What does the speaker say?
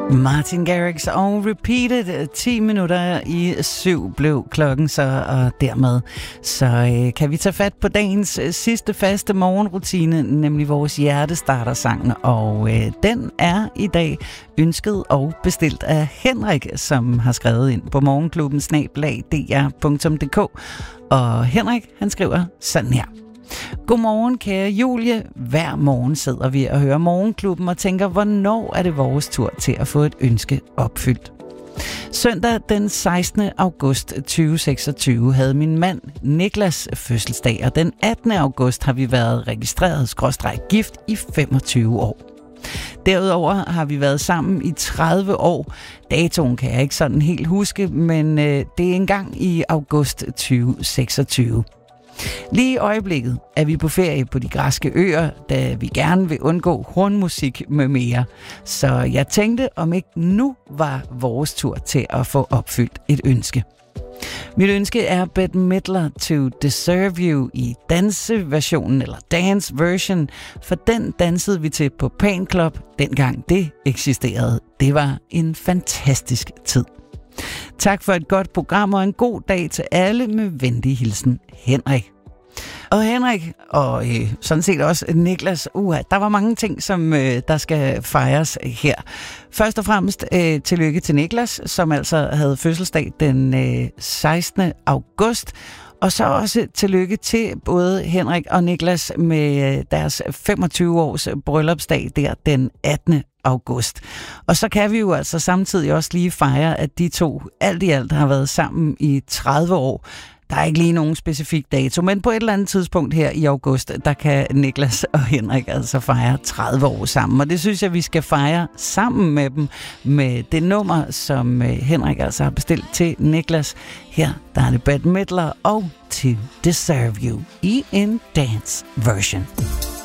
Martin Garrix og Repeated. 10 minutter i 7 blev klokken så, og dermed så kan vi tage fat på dagens sidste faste morgenrutine, nemlig vores hjertestartersang, og den er i dag ønsket og bestilt af Henrik, som har skrevet ind på morgenklubben@dr.dk, og Henrik, han skriver sådan her: Godmorgen, kære Julie. Hver morgen sidder vi og hører Morgenklubben og tænker, hvornår er det vores tur til at få et ønske opfyldt. Søndag den 16. august 2026 havde min mand Niklas fødselsdag, og den 18. august har vi været registreret/gift i 25 år. Derudover har vi været sammen i 30 år. Datoen kan jeg ikke sådan helt huske, men det er engang i august 2026. Lige i øjeblikket er vi på ferie på de græske øer, da vi gerne vil undgå hornmusik med mere. Så jeg tænkte, om ikke nu var vores tur til at få opfyldt et ønske. Mit ønske er Bette Midler to Deserve You i danseversionen eller dance version, for den dansede vi til på Pan Club, dengang det eksisterede. Det var en fantastisk tid. Tak for et godt program og en god dag til alle, med venlig hilsen, Henrik. Og Henrik, og sådan set også Niklas, der var mange ting, som der skal fejres her. Først og fremmest tillykke til Niklas, som altså havde fødselsdag den 16. august. Og så også tillykke til både Henrik og Niklas med deres 25 års bryllupsdag der den 18. august. Og så kan vi jo altså samtidig også lige fejre, at de to alt i alt har været sammen i 30 år. Der er ikke lige nogen specifik dato, men på et eller andet tidspunkt her i august, der kan Niklas og Henrik altså fejre 30 år sammen. Og det synes jeg, vi skal fejre sammen med dem med det nummer, som Henrik altså har bestilt til Niklas. Her der er det Bette Midler og To Deserve You i en dance version.